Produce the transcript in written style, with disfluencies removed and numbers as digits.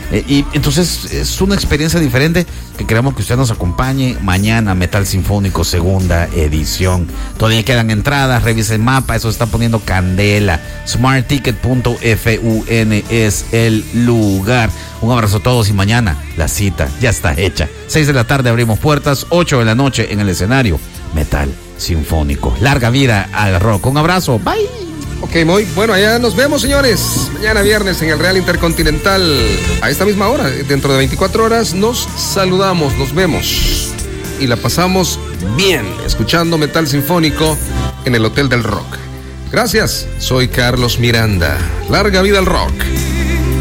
Y entonces es una experiencia diferente que queremos que usted nos acompañe mañana. Metal Sinfónico, segunda edición. Todavía quedan entradas, revise el mapa, eso está poniendo candela. smartticket.fun es el lugar. Un abrazo a todos y mañana la cita ya está hecha. 6 de la tarde abrimos puertas, 8 de la noche en el escenario. Metal Sinfónico. Larga vida al rock. Un abrazo. Bye. Ok, muy bueno, allá nos vemos, señores. Mañana viernes en el Real Intercontinental, a esta misma hora, dentro de 24 horas, nos saludamos, nos vemos y la pasamos bien escuchando Metal Sinfónico en el Hotel del Rock. Gracias, soy Carlos Miranda. Larga vida al rock.